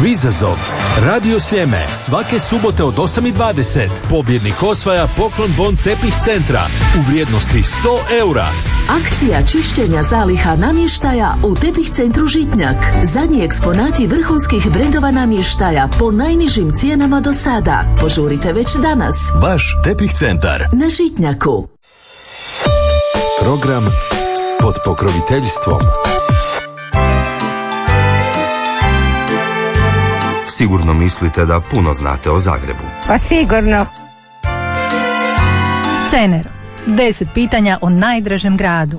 izazov. Radio Sljeme svake subote od 8:20. Pobjednik osvaja poklon bon tepih centra u vrijednosti 100 eura. Akcija čišćenja zaliha namještaja u Tepih centru Žitnjak. Zadnji eksponati vrhunskih brendova namještaja po najnižim cijenama do sada. Požurite već danas. Vaš Tepih centar Na Žitnjaku. Program pod pokroviteljstvom. Sigurno mislite da puno znate o Zagrebu. Pa sigurno. Cener. 10 pitanja o najdražem gradu.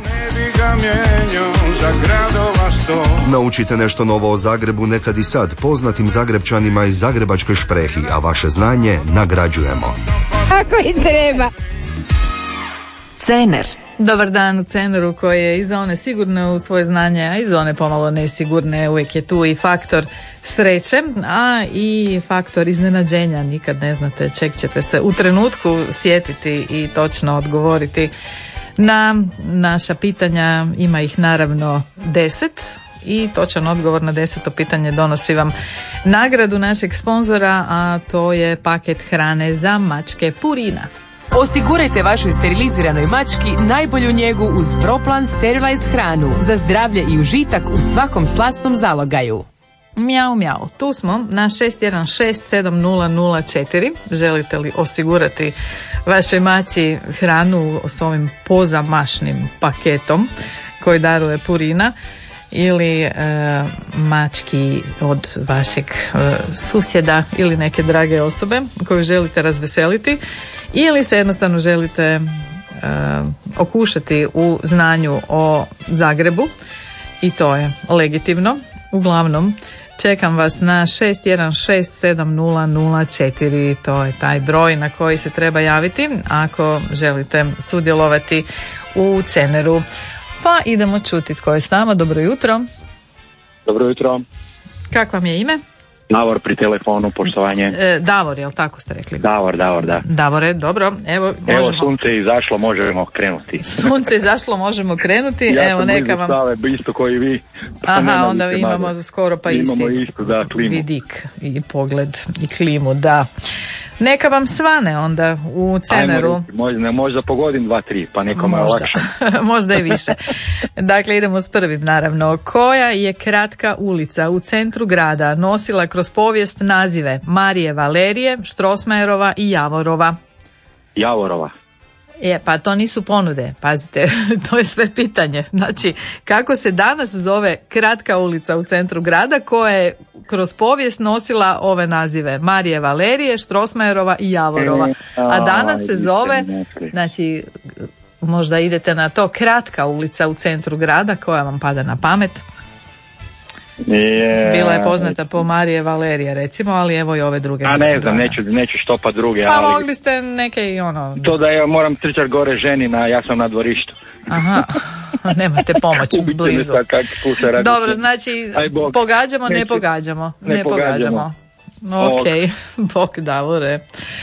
Naučite nešto novo o Zagrebu nekad i sad poznatim Zagrebčanima iz Zagrebačkoj šprehi, a vaše znanje nagrađujemo. Ako i treba. Cener. Dobar dan u Ceneru koji je iza one sigurne u svoje znanje, a iza one pomalo nesigurne. Uvijek je tu i faktor sreće, a i faktor iznenađenja. Nikad ne znate čeg ćete se u trenutku sjetiti i točno odgovoriti na naša pitanja. Ima ih naravno 10 i točan odgovor na 10. pitanje donosi vam nagradu našeg sponzora, a to je paket hrane za mačke Purina. Osigurajte vašoj steriliziranoj mački najbolju njegu uz Proplan Sterilized hranu za zdravlje i užitak u svakom slasnom zalogaju. Mjau, mjau. Tu smo na 6167004. Želite li osigurati vašoj maci hranu s ovim pozamašnim paketom koji daruje Purina ili mački od vašeg susjeda ili neke drage osobe koju želite razveseliti, ili se jednostavno želite okušati u znanju o Zagrebu, i to je legitimno. Uglavnom, čekam vas na 6167004. To je taj broj na koji se treba javiti ako želite sudjelovati u Ceneru. Pa idemo čuti tko je s nama. Dobro jutro. Dobro jutro. Kako vam je ime? Davor pri telefonu, poštovanje. Davor, jel tako ste rekli? Davor, da. Davore, dobro. Evo sunce je izašlo, možemo krenuti. Sunce je izašlo, možemo krenuti. Ja evo, sam neka vam... Stave, isto koji vi. Aha, onda imamo skoro pa isti. Imamo istu, da, klimu. Vidik i pogled i klimu, da. Neka vam svane onda u Ceneru. Možda pogodim 2-3, pa nekome je lakše. Možda i više. Dakle, idemo s prvim, naravno. Koja je kratka ulica u centru grada nosila kroz povijest nazive Marije Valerije, Strossmayerova i Javorova? Javorova. Pa to nisu ponude, pazite, to je sve pitanje. Znači, kako se danas zove kratka ulica u centru grada koja je kroz povijest nosila ove nazive Marije Valerije, Strossmayerova i Javorova. A danas se zove, znači, možda idete na to, kratka ulica u centru grada, koja vam pada na pamet? Bila je poznata po Marije Valerije, recimo, ali evo i ove druge. A ne znam, neću štopat druge. Pa ali... mogli ste neke i ono... To da ja moram trčati gore ženi, ja sam na dvorištu. Aha, nemate pomoć blizu. Dobro, znači, pogađamo, ne pogađamo. Ne pogađamo. Ok, bok Davore.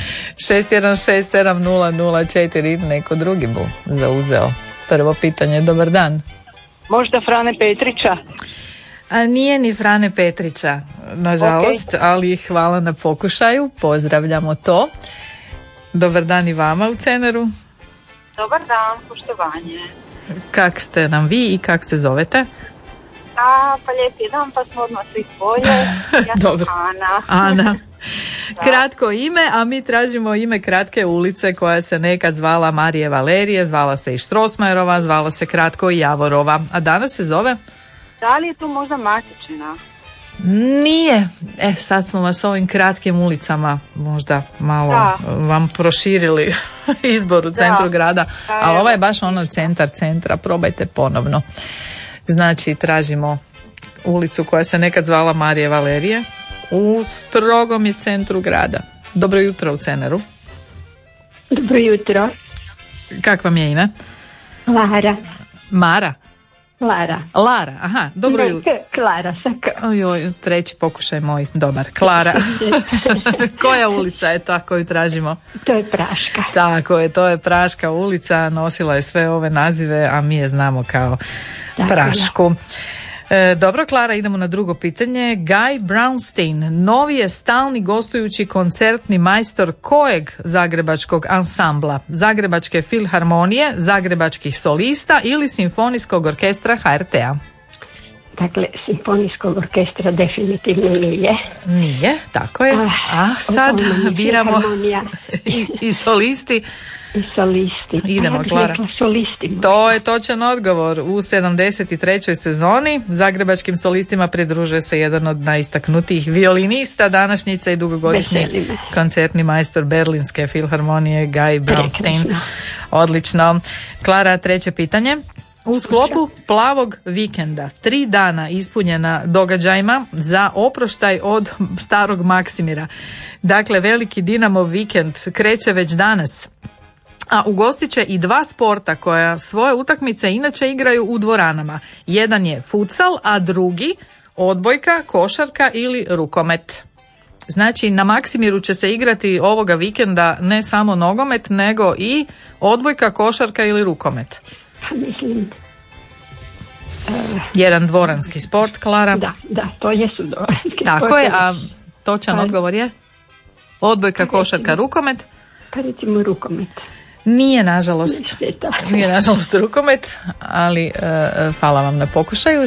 6167004, neko drugi bu zauzeo prvo pitanje. Dobar dan. Možda Frane Petrića? A nije ni Frane Petrića, nažalost, ali hvala na pokušaju, pozdravljamo to. Dobar dan i vama u Ceneru. Dobar dan, poštovanje. Kak ste nam vi i kak se zovete? Pa lijepi dan, pa smo odmah svi bolje. Ja sam Ana. Kratko ime, a mi tražimo ime kratke ulice koja se nekad zvala Marije Valerije, zvala se i Strossmayerova, zvala se kratko i Javorova, a danas se zove... Da li je tu možda Matičina? Nije. Sad smo vas ovim kratkim ulicama možda malo vam proširili izbor u centru grada, a ovo je baš ono centra, probajte ponovno. Znači, tražimo ulicu koja se nekad zvala Marije Valerije u strogom je centru grada. Dobro jutro u Ceneru. Dobro jutro. Kak vam je ime? Lara. Mara? Lara, aha, dobro jutro. Klara, Ojoj, treći pokušaj moj, dobar. Klara. Koja ulica je ta koju tražimo? To je Praška. Tako je, to je Praška ulica, nosila je sve ove nazive, a mi je znamo kao Prašku. Dobro, Klara, idemo na drugo pitanje. Guy Brownstein, novi je stalni gostujući koncertni majstor kojeg zagrebačkog ansambla? Zagrebačke filharmonije, zagrebačkih solista ili simfonijskog orkestra HRT-a? Dakle, simfonijskog orkestra definitivno nije. Nije, tako je. A sad biramo i solisti. I solisti. Idemo, Klara. To je točan odgovor. U 73. sezoni zagrebačkim solistima pridružuje se jedan od najistaknutijih violinista današnjice i dugogodišnji koncertni majstor Berlinske filharmonije Guy Brownstein. Odlično. Klara, treće pitanje. U sklopu Plavog vikenda 3 dana ispunjena događajima za oproštaj od starog Maksimira. Dakle, veliki Dinamov vikend kreće već danas, a ugostit će i 2 sporta koja svoje utakmice inače igraju u dvoranama. Jedan je futsal, a drugi odbojka, košarka ili rukomet. Znači, na Maksimiru će se igrati ovoga vikenda ne samo nogomet, nego i odbojka, košarka ili rukomet. Mislim... Jedan dvoranski sport, Klara. Da, to jesu dvoranski sport. Tako je, a točan odgovor je? Odbojka, košarka, rukomet? Pa recimo rukomet. Nije, nažalost. Nije, nažalost, rukomet, ali hvala vam na pokušaju.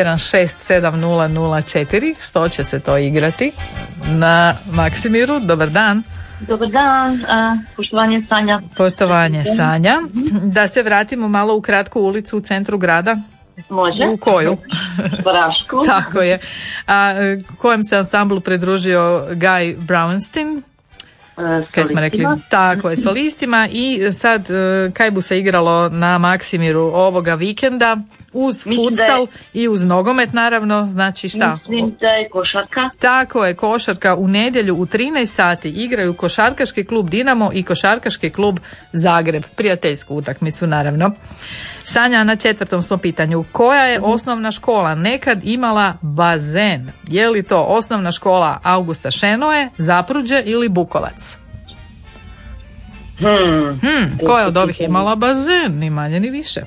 616-7004, što će se to igrati na Maksimiru. Dobar dan. Dobar dan, poštovanje Sanja. Poštovanje Sanja. Da se vratimo malo u kratku ulicu u centru grada. Može. U koju? Brašku. Tako je. A kojem se ansamblu pridružio Guy Brownstein? Kaj smo rekli? Tako je, solistima. I sad, kaj bu se igralo na Maksimiru ovoga vikenda? Uz futsal i uz nogomet, naravno. Znači šta? Mislim da je košarka. Tako je, košarka. U nedjelju u 13 sati igraju košarkaški klub Dinamo i košarkaški klub Zagreb. Prijateljsku utakmicu, naravno. Sanja, na 4. smo pitanju. Koja je osnovna škola nekad imala bazen? Je li to osnovna škola Augusta Šenoe, Zapruđe ili Bukovac? Koja je od ovih imala bazen? Ni manje ni više.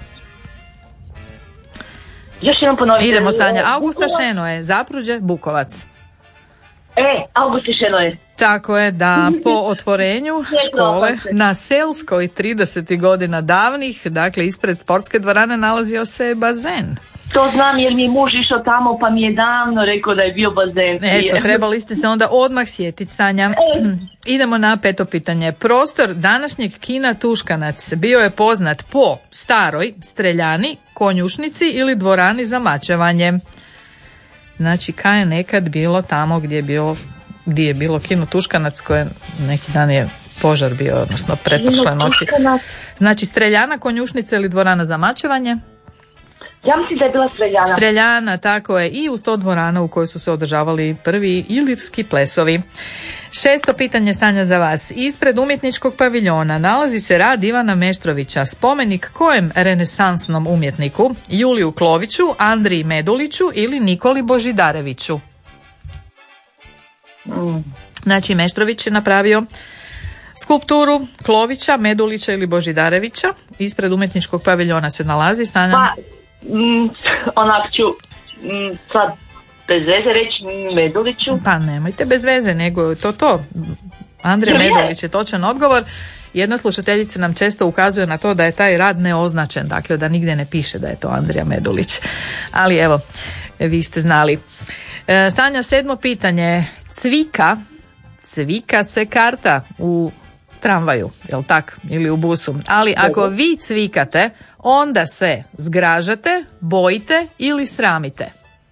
Još jednom ponoviti. Idemo, Sanja. Augusta Šenoe, Zapruđe, Bukovac. Augusta Šenoe. Tako je, da, po otvorenju škole na Selskoj 30. godina davnih, dakle ispred sportske dvorane nalazio se bazen. To znam jer mi je muž išao tamo pa mi je davno rekao da je bio bazen. Eto, trebali ste se onda odmah sjetiti, Sanja. Idemo na 5. pitanje. Prostor današnjeg kina Tuškanac bio je poznat po staroj streljani, konjušnici ili dvorani za mačevanje. Znači, kaj je nekad bilo tamo gdje je bilo kino Tuškanac, koje neki dan je požar bio, odnosno pretprošle noći. Znači, streljana, konjušnica ili dvorana za mačevanje? Ja mislim da je bila streljana. Streljana, tako je, i uz to dvorana u kojoj su se održavali prvi ilirski plesovi. 6. pitanje, Sanja, za vas. Ispred umjetničkog paviljona nalazi se rad Ivana Meštrovića, spomenik kojem renesansnom umjetniku? Juliju Kloviću, Andriji Meduliću ili Nikoli Božidareviću? Znači, Meštrović je napravio skulpturu Klovića, Medulića ili Božidarevića. Ispred umjetničkog paviljona se nalazi, Sanja. Onak ću sad bez veze reći Meduliću. Pa nemojte bez veze, nego to. Andrija Medulić je točan odgovor. Jedna slušateljica nam često ukazuje na to da je taj rad neoznačen, dakle da nigdje ne piše da je to Andrija Medulić. Ali evo, vi ste znali. Sanja, 7. pitanje. Cvika se karta u tramvaju, jel tak? Ili u busu. Ali ako vi cvikate, onda se zgražate, bojite ili sramite.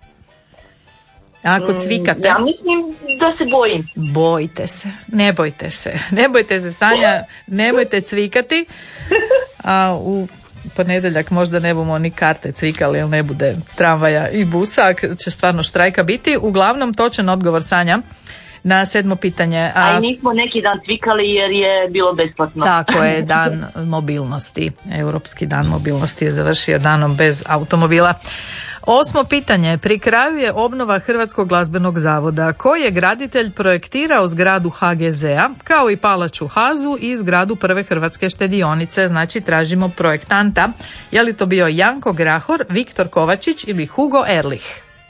Ako cvikate... Ja mislim da se bojim. Bojite se, ne bojte se. Ne bojte se, Sanja, nemojte cvikati. A u ponedjeljak možda ne bomo ni karte cvikali, jer ne bude tramvaja i busa, će stvarno štrajka biti. Uglavnom, točan odgovor, Sanja, na 7. pitanje. A i nismo neki dan cvikali jer je bilo besplatno. Tako je, dan mobilnosti. Europski dan mobilnosti je završio danom bez automobila. 8. pitanje. Pri kraju je obnova Hrvatskog glazbenog zavoda. Koji je graditelj projektirao zgradu HGZ-a, kao i palaču Hazu i zgradu Prve hrvatske štedionice? Znači, tražimo projektanta. Je li to bio Janko Grahor, Viktor Kovačić ili Hugo Erlich?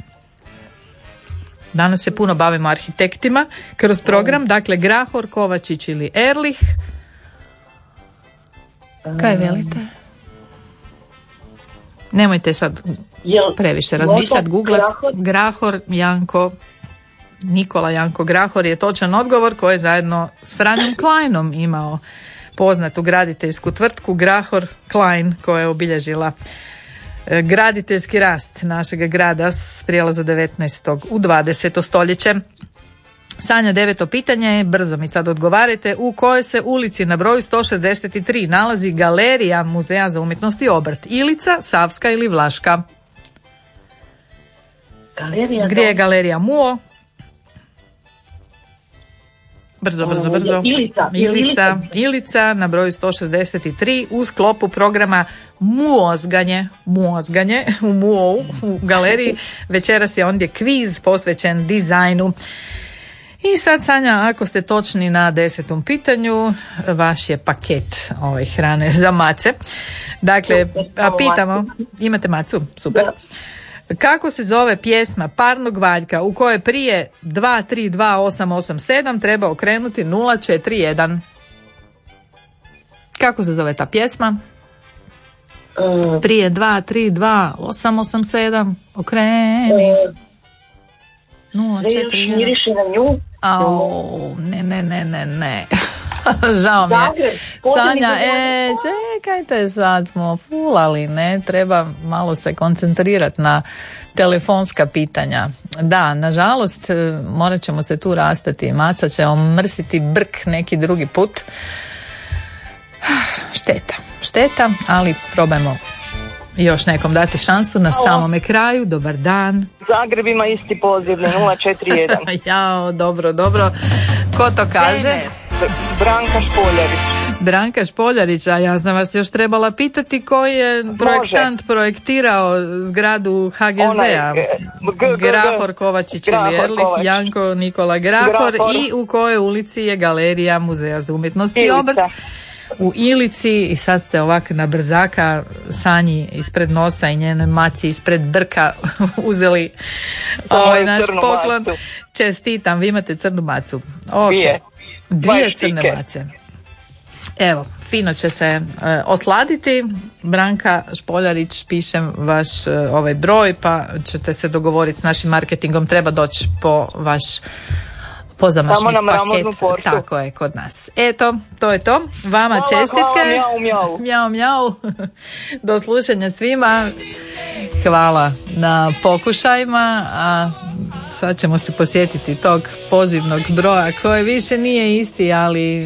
Danas se puno bavimo arhitektima kroz program. Dakle, Grahor, Kovačić ili Erlich? Kaj velite? Nemojte sad previše razmišljati, googlat. Grahor, Janko, Nikola Janko Grahor je točan odgovor, koji je zajedno s Franjom Kleinom imao poznatu graditeljsku tvrtku Grahor Klein, koja je obilježila graditeljski rast našeg grada s prijelaza 19. u 20. stoljeće. Sanja, 9. pitanje je, brzo mi sad odgovarajte, u kojoj se ulici na broju 163 nalazi galerija Muzeja za umjetnost i obrt? Ilica, Savska ili Vlaška? Gdje je galerija Muo? Brzo. Ilica na broju 163 u sklopu programa Muozganje u Muou, u galeriji. Večeras je ondje kviz posvećen dizajnu. I sad, Sanja, ako ste točni na 10. pitanju, vaš je paket hrane za mace. Dakle, pitamo, imate macu? Super. Kako se zove pjesma Parnog Valjka u kojoj prije 232-887 treba okrenuti 041? Kako se zove ta pjesma? Prije 232-887 okreni 041. Miriši na nju. Ne. Žao mi je. Sanja, čekajte, sad smo fulali, ne? Treba malo se koncentrirati na telefonska pitanja. Da, nažalost, morat ćemo se tu rastati. Maca će omrsiti brk neki drugi put. Šteta, ali probajmo još nekom dati šansu na samome kraju. Dobar dan. Zagreb ima isti poziv, 041. Jao, dobro. Ko to kaže? Branka Špoljarić, a ja sam vas još trebala pitati koji je projektant projektirao zgradu HGZ-a. Grahor, Kovačić ili Erlich, Janko Nikola Grahor. I u kojoj ulici je galerija Muzeja za umjetnost i obrt? U Ilici. I sad ste ovak na brzaka Sanji ispred nosa i njenoj maci ispred brka uzeli naš poklon. Macu. Čestitam, vi imate crnu macu. Dvije crne mace. Evo, fino će se osladiti. Branka Špoljarić, pišem vaš ovaj broj, pa ćete se dogovoriti s našim marketingom. Treba doći po vaš pozamašni paket. Tako je, kod nas. Eto, to je to. Vama čestitke. Mjau. Do slušanja svima. Hvala na pokušajima, a sad ćemo se posjetiti tog pozivnog broja koji više nije isti, ali